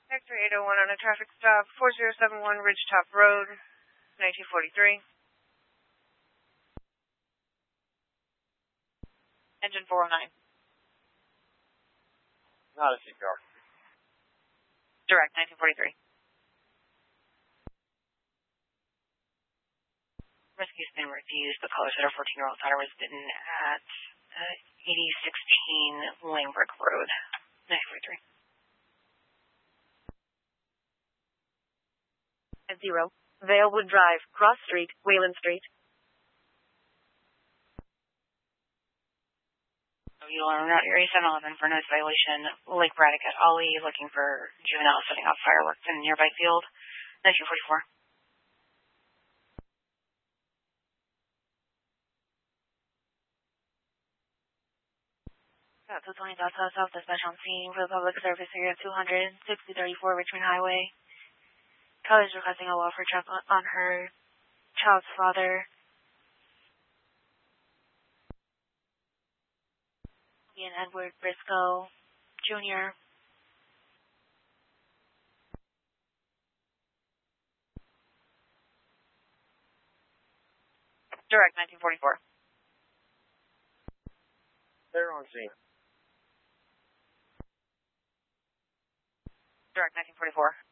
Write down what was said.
Hector 801 on a traffic stop, 4071 Ridgetop Road, 1943. Engine 409. Not a CPR. Direct, 1943. Rescue's been refused. The caller said her 14-year-old daughter was bitten at 8016 Langbrook Road, 1943. At 0, Valewood Drive, Cross Street, Wayland Street. You are not Area 711 for notice violation. Lake Braddock at Ollie, looking for juvenile setting off fireworks in a nearby field, 1944. Got the 20 South dispatch on scene for the public service area 200, 6034 Richmond Highway. College requesting a welfare check on her child's father. Ian Edward Briscoe, Jr. Direct, 1944. They're on scene. Direct, 1944.